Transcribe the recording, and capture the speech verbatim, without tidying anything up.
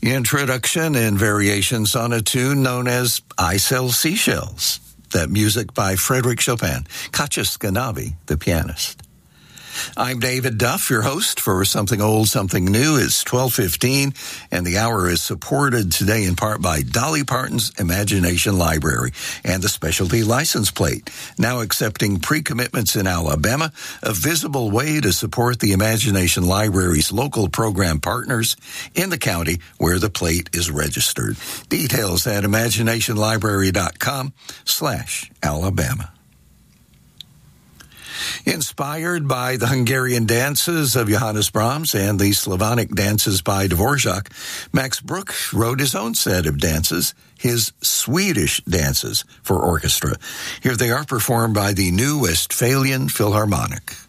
Introduction and variations on a tune known as I Sell Seashells. That music by Frédéric Chopin, Katja Skanavi, the pianist. I'm David Duff, your host for Something Old, Something New. It's twelve fifteen, and the hour is supported today in part by Dolly Parton's Imagination Library and the specialty license plate, now accepting pre-commitments in Alabama, a visible way to support the Imagination Library's local program partners in the county where the plate is registered. Details at imaginationlibrary.com slash Alabama. Inspired by the Hungarian dances of Johannes Brahms and the Slavonic dances by Dvorak, Max Bruch wrote his own set of dances, his Swedish dances, for orchestra. Here they are performed by the New Westphalian Philharmonic.